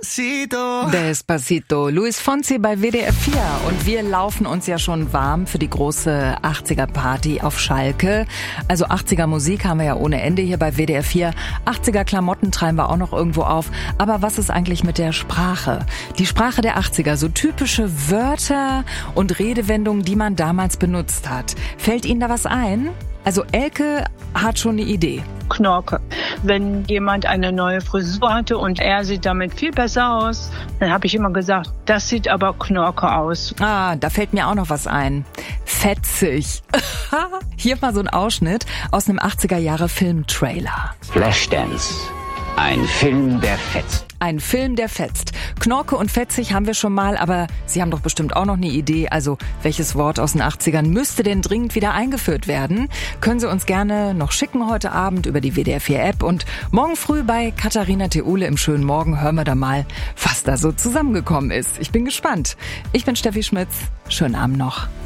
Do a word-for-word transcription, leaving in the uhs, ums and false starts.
Despacito. Despacito. Luis Fonsi bei W D R vier. Und wir laufen uns ja schon warm für die große achtziger-Party auf Schalke. Also achtziger-Musik haben wir ja ohne Ende hier bei W D R vier. achtziger-Klamotten treiben wir auch noch irgendwo auf. Aber was ist eigentlich mit der Sprache? Die Sprache der achtziger, so typische Wörter und Redewendungen, die man damals benutzt hat. Fällt Ihnen da was ein? Also Elke hat schon eine Idee. Knorke. Wenn jemand eine neue Frisur hatte und er sieht damit viel besser aus, dann habe ich immer gesagt, das sieht aber Knorke aus. Ah, da fällt mir auch noch was ein. Fetzig. Hier mal so ein Ausschnitt aus einem achtziger-Jahre-Film-Trailer. Flashdance. Ein Film, der fetzt. Ein Film, der fetzt. Knorke und fetzig haben wir schon mal, aber Sie haben doch bestimmt auch noch eine Idee. Also, welches Wort aus den achtzigern müsste denn dringend wieder eingeführt werden? Können Sie uns gerne noch schicken heute Abend über die W D R vier App. Und morgen früh bei Katharina Theule im schönen Morgen hören wir da mal, was da so zusammengekommen ist. Ich bin gespannt. Ich bin Steffi Schmitz. Schönen Abend noch.